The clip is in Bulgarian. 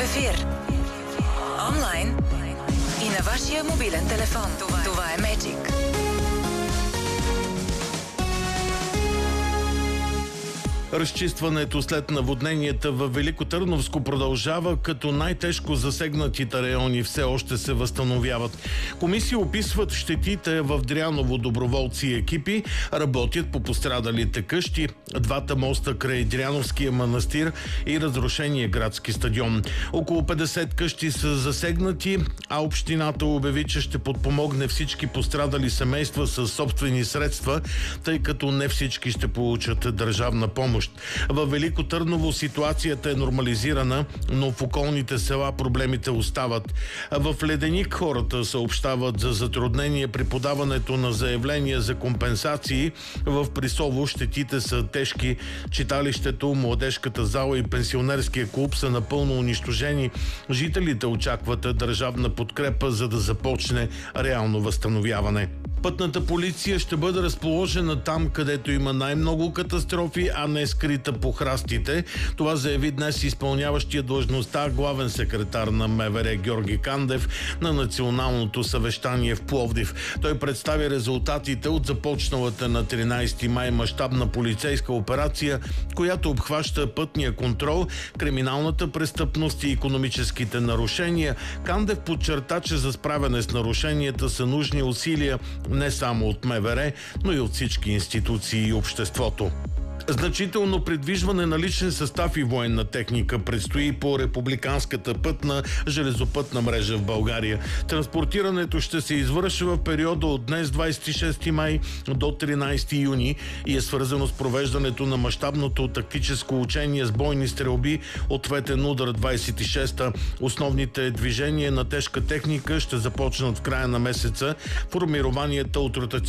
ефир. Онлайн и на вашия мобилен телефон. Това е Magic. Разчистването след наводненията във Великотърновско продължава, като най-тежко засегнатите райони все още се възстановяват. Комисии описват щетите в Дряново, доброволци и екипи, работят по пострадалите къщи, двата моста край Дряновския манастир и разрушения градски стадион. Около 50 къщи са засегнати, а общината обяви, че ще подпомогне всички пострадали семейства със собствени средства, тъй като не всички ще получат държавна помощ. Във Велико Търново ситуацията е нормализирана, но в околните села проблемите остават. В Леденик хората съобщават за затруднение при подаването на заявления за компенсации. В Присово щетите са тежки. Читалището, младежката зала и пенсионерския клуб са напълно унищожени. Жителите очакват държавна подкрепа, за да започне реално възстановяване. Пътната полиция ще бъде разположена там, където има най-много катастрофи, а не скрита по храстите. Това заяви днес изпълняващия длъжността главен секретар на МВР Георги Кандев на националното съвещание в Пловдив. Той представи резултатите от започналата на 13 май мащабна полицейска операция, която обхваща пътния контрол, криминалната престъпност и икономическите нарушения. Кандев подчерта, че за справяне с нарушенията са нужни усилия не само от МВР, но и от всички институции и обществото. Значително придвижване на личен състав и военна техника предстои по републиканската пътна железопътна мрежа в България. Транспортирането ще се извършва в периода от днес 26 май до 13 юни и е свързано с провеждането на мащабното тактическо учение с бойни стрелби ответен удар 26-та. Основните движения на тежка техника ще започнат в края на месеца. Формированията от ротационни